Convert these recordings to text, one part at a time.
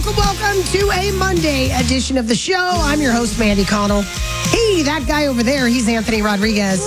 Welcome to a Monday edition of the show. I'm your host, Mandy Connell. Hey, that guy over there, he's Anthony Rodriguez.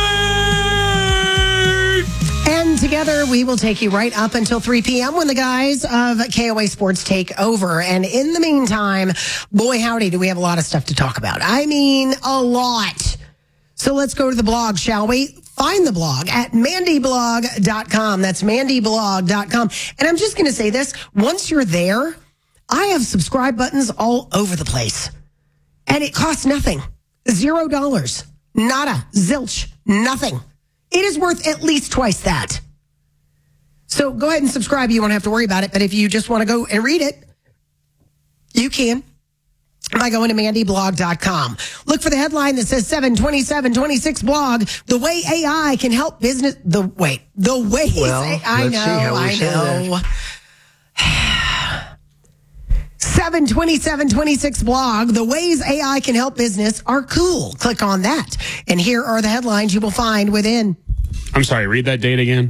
And together we will take you right up until 3 p.m. when the guys of KOA Sports take over. And in the meantime, boy, howdy, do we have a lot of stuff to talk about. I mean, a lot. So let's go to the blog, shall we? Find the blog at mandyblog.com. That's mandyblog.com. And I'm just going to say this. Once you're there, I have subscribe buttons all over the place. And it costs nothing. $0. Nada. Zilch. Nothing. It is worth at least twice that. So go ahead and subscribe. You won't have to worry about it. But if you just want to go and read it, you can by going to mandyblog.com. Look for the headline that says 72726 blog, the way AI can help business. The ways I know. 72726 blog, the ways AI can help business are cool. Click on that. And here are the headlines you will find within. I'm sorry, read that date again.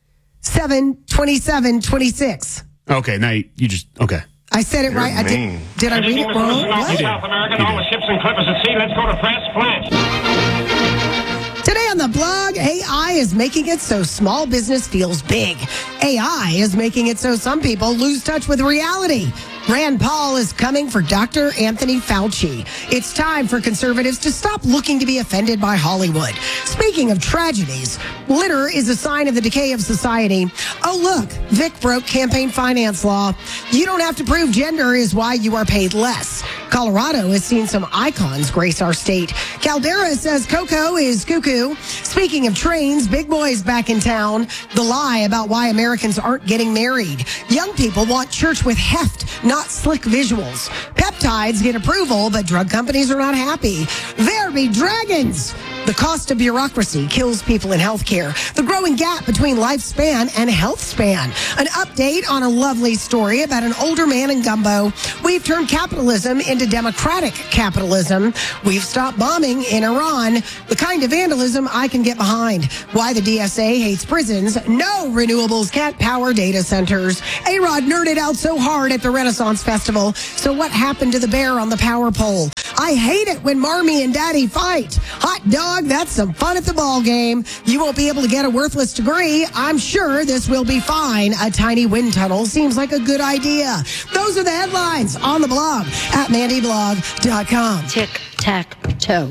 72726. Okay, now you just, okay. I said it right. I did I read it wrong? South America, all the ships and clippers at sea. Let's go to press flash. Today on the blog, AI is making it so small business feels big. AI is making it so some people lose touch with reality. Rand Paul is coming for Dr. Anthony Fauci. It's time for conservatives to stop looking to be offended by Hollywood. Speaking of tragedies, litter is a sign of the decay of society. Oh, look, Vic broke campaign finance law. You don't have to prove gender is why you are paid less. Colorado has seen some icons grace our state. Caldera says Coco is cuckoo. Speaking of trains, Big Boy's back in town. The lie about why Americans aren't getting married. Young people want church with heft, not slick visuals. Peptides get approval, but drug companies are not happy. There be dragons. The cost of bureaucracy kills people in healthcare. The growing gap between lifespan and health span. An update on a lovely story about an older man in Gumbo. We've turned capitalism into democratic capitalism. We've stopped bombing in Iran. The kind of vandalism I can get behind. Why the DSA hates prisons. No renewables can't power data centers. A-Rod nerded out so hard at the Renaissance Festival. So what happened to the bear on the power pole? I hate it when Marmy and Daddy fight. Hot dog, that's some fun at the ball game. You won't be able to get a worthless degree. I'm sure this will be fine. A tiny wind tunnel seems like a good idea. Those are the headlines on the blog at mandyblog.com. Tic-tac-toe.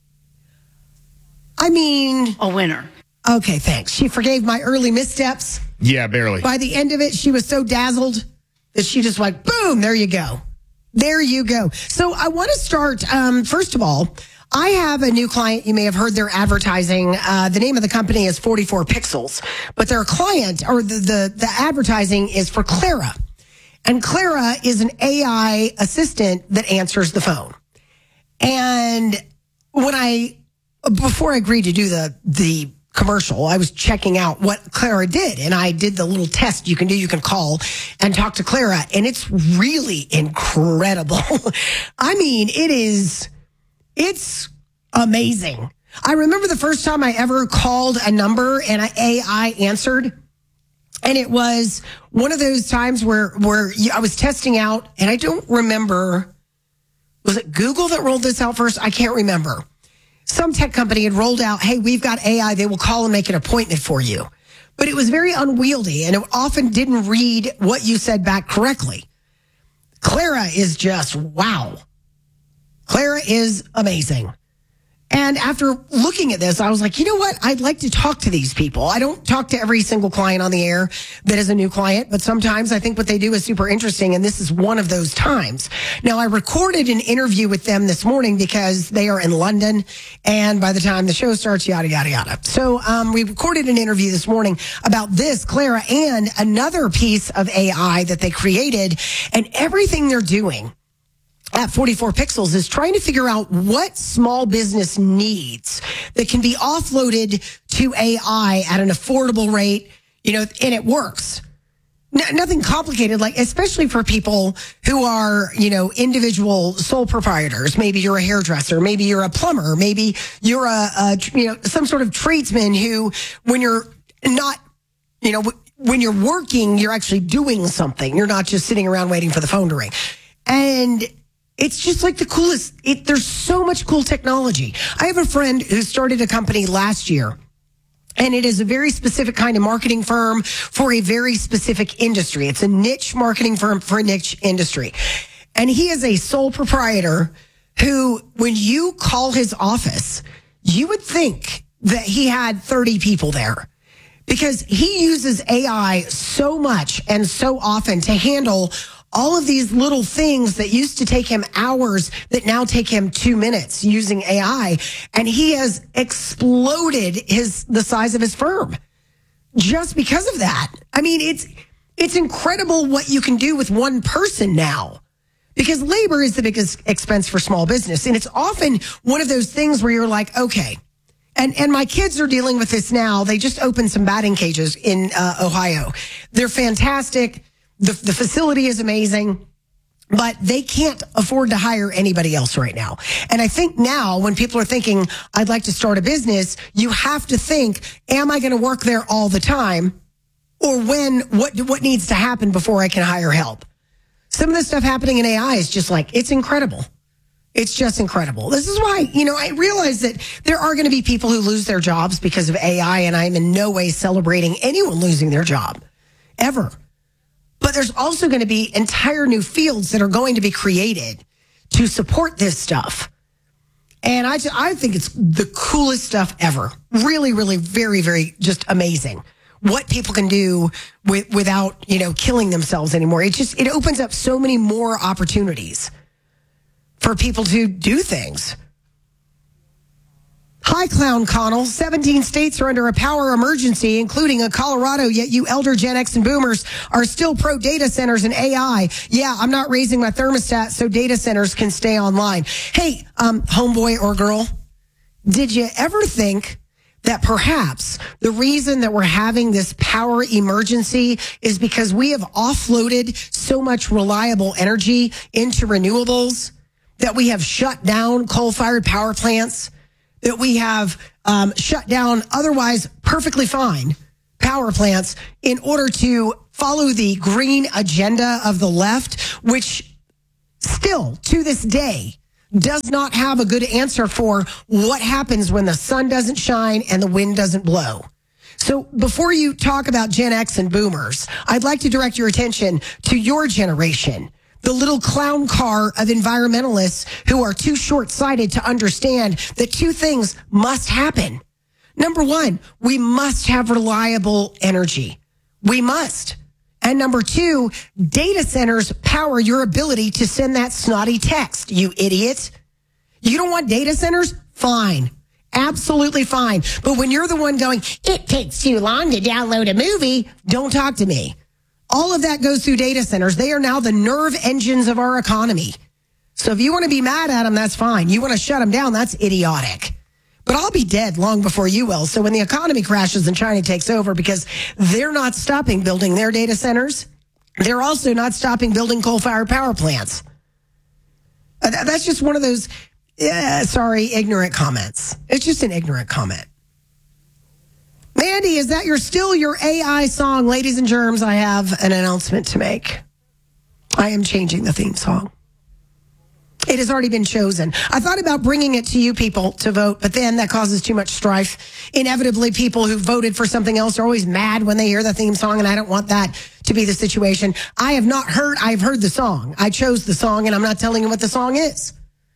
I mean, a winner. Okay, thanks. She forgave my early missteps. Yeah, barely. By the end of it, she was so dazzled that she just like, boom, there you go. There you go. So I want to start, first of all, I have a new client. You may have heard their advertising. The name of the company is 44 Pixels, but their client or the advertising is for Clara. And Clara is an AI assistant that answers the phone. And before I agreed to do the commercial, I was checking out what Clara did, and I did the little test you can do. You can call and talk to Clara, and it's really incredible. I mean, it's amazing. I remember the first time I ever called a number and AI answered, and it was one of those times where I was testing out, and I don't remember, was it Google that rolled this out first? I can't remember. Some tech company had rolled out, hey, we've got AI. They will call and make an appointment for you. But it was very unwieldy, and it often didn't read what you said back correctly. Clara is just, wow. Clara is amazing. And after looking at this, I was like, you know what? I'd like to talk to these people. I don't talk to every single client on the air that is a new client, but sometimes I think what they do is super interesting, and this is one of those times. Now, I recorded an interview with them this morning because they are in London, and by the time the show starts, yada, yada, yada. So we recorded an interview this morning about this, Clara, and another piece of AI that they created, and everything they're doing at 44 Pixels is trying to figure out what small business needs that can be offloaded to AI at an affordable rate, and it works. Nothing complicated, like especially for people who are, individual sole proprietors. Maybe you're a hairdresser, maybe you're a plumber, maybe you're some sort of tradesman who, when you're not, when you're working, you're actually doing something. You're not just sitting around waiting for the phone to ring. And it's just like the coolest. There's so much cool technology. I have a friend who started a company last year, and it is a very specific kind of marketing firm for a very specific industry. It's a niche marketing firm for a niche industry. And he is a sole proprietor who, when you call his office, you would think that he had 30 people there, because he uses AI so much and so often to handle all of these little things that used to take him hours that now take him 2 minutes using AI. And he has exploded the size of his firm just because of that. I mean, it's incredible what you can do with one person now, because labor is the biggest expense for small business. And it's often one of those things where you're like, okay, and my kids are dealing with this now. They just opened some batting cages in Ohio. They're fantastic. The facility is amazing, but they can't afford to hire anybody else right now. And I think now when people are thinking, I'd like to start a business, you have to think, am I going to work there all the time? Or what needs to happen before I can hire help? Some of the stuff happening in AI is just like, it's incredible. It's just incredible. This is why, I realize that there are going to be people who lose their jobs because of AI, and I'm in no way celebrating anyone losing their job, ever. But there's also going to be entire new fields that are going to be created to support this stuff. And I think it's the coolest stuff ever. Really, really, very, very just amazing what people can do without, killing themselves anymore. It opens up so many more opportunities for people to do things. Hi, Clown Connell. 17 states are under a power emergency, including a Colorado, yet you elder Gen X and boomers are still pro data centers and AI. Yeah, I'm not raising my thermostat so data centers can stay online. Hey, homeboy or girl, did you ever think that perhaps the reason that we're having this power emergency is because we have offloaded so much reliable energy into renewables, that we have shut down coal-fired power plants, that we have shut down otherwise perfectly fine power plants in order to follow the green agenda of the left, which still to this day does not have a good answer for what happens when the sun doesn't shine and the wind doesn't blow. So before you talk about Gen X and boomers, I'd like to direct your attention to your generation, the little clown car of environmentalists who are too short-sighted to understand that two things must happen. Number one, we must have reliable energy. We must. And number two, data centers power your ability to send that snotty text, you idiot. You don't want data centers? Fine. Absolutely fine. But when you're the one going, it takes too long to download a movie, don't talk to me. All of that goes through data centers. They are now the nerve engines of our economy. So if you want to be mad at them, that's fine. You want to shut them down, that's idiotic. But I'll be dead long before you will. So when the economy crashes and China takes over, because they're not stopping building their data centers, they're also not stopping building coal-fired power plants. That's just one of those, ignorant comments. It's just an ignorant comment. Mandy, is that still your AI song? Ladies and germs, I have an announcement to make. I am changing the theme song. It has already been chosen. I thought about bringing it to you people to vote, but then that causes too much strife. Inevitably, people who voted for something else are always mad when they hear the theme song, and I don't want that to be the situation. I've heard the song. I chose the song, and I'm not telling you what the song is.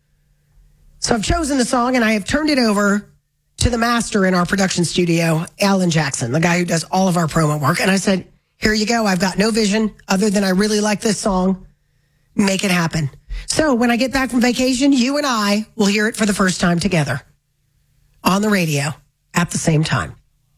So I've chosen the song, and I have turned it over to the master in our production studio, Alan Jackson, the guy who does all of our promo work. And I said, here you go. I've got no vision other than I really like this song. Make it happen. So when I get back from vacation, you and I will hear it for the first time together on the radio at the same time.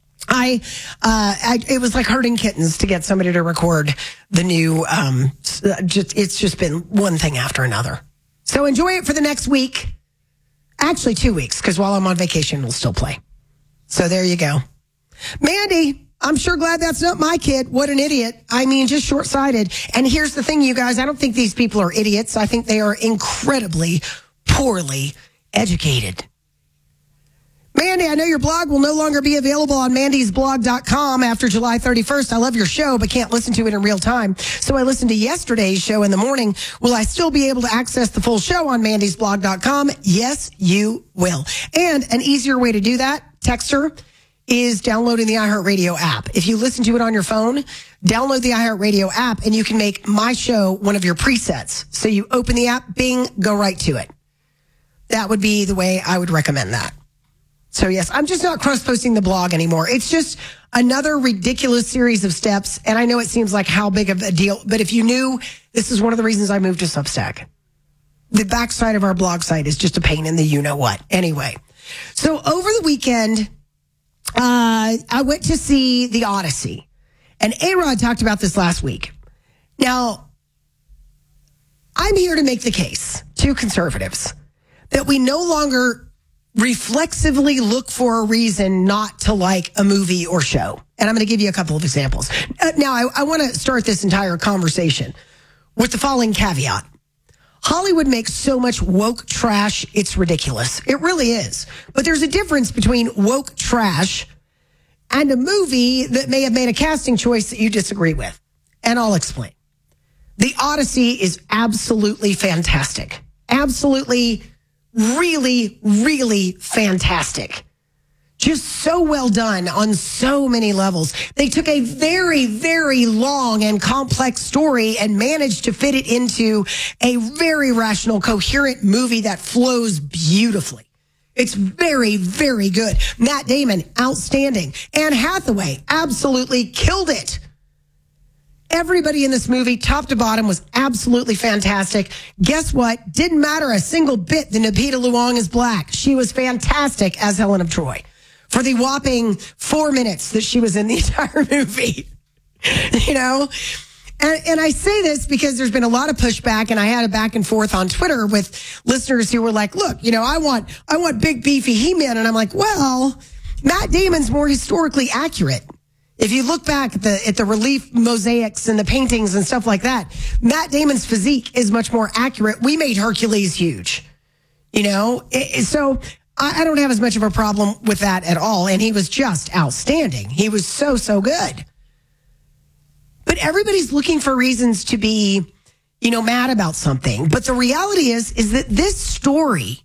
It was like herding kittens to get somebody to record the new, it's just been one thing after another. So enjoy it for the next week. Actually 2 weeks, because while I'm on vacation, it'll still play. So there you go. Mandy, I'm sure glad that's not my kid. What an idiot. I mean, just short-sighted. And here's the thing, you guys. I don't think these people are idiots. I think they are incredibly poorly educated. Mandy, I know your blog will no longer be available on mandysblog.com after July 31st. I love your show, but can't listen to it in real time. So I listened to yesterday's show in the morning. Will I still be able to access the full show on mandysblog.com? Yes, you will. And an easier way to do that, Texter, is downloading the iHeartRadio app. If you listen to it on your phone, download the iHeartRadio app and you can make my show one of your presets. So you open the app, bing, go right to it. That would be the way I would recommend that. So yes, I'm just not cross-posting the blog anymore. It's just another ridiculous series of steps. And I know it seems like how big of a deal, but if you knew, this is one of the reasons I moved to Substack. The backside of our blog site is just a pain in the you-know-what. Anyway, so over the weekend, I went to see The Odyssey. And A-Rod talked about this last week. Now, I'm here to make the case to conservatives that we no longer reflexively look for a reason not to like a movie or show. And I'm going to give you a couple of examples. Now, I want to start this entire conversation with the following caveat. Hollywood makes so much woke trash, it's ridiculous. It really is. But there's a difference between woke trash and a movie that may have made a casting choice that you disagree with. And I'll explain. The Odyssey is absolutely fantastic. Absolutely, really, really fantastic. Just so well done on so many levels. They took a very, very long and complex story and managed to fit it into a very rational, coherent movie that flows beautifully. It's very, very good. Matt Damon, outstanding. Anne Hathaway, absolutely killed it. Everybody in this movie, top to bottom, was absolutely fantastic. Guess what? Didn't matter a single bit that Lupita Nyong'o is black. She was fantastic as Helen of Troy for the whopping 4 minutes that she was in the entire movie. You know? And I say this because there's been a lot of pushback, and I had a back and forth on Twitter with listeners who were like, look, you know, I want big beefy He-Man. And I'm like, well, Matt Damon's more historically accurate. If you look back at the relief mosaics and the paintings and stuff like that, Matt Damon's physique is much more accurate. We made Hercules huge, you know? So I don't have as much of a problem with that at all. And he was just outstanding. He was so, so good. But everybody's looking for reasons to be, you know, mad about something. But the reality is that this story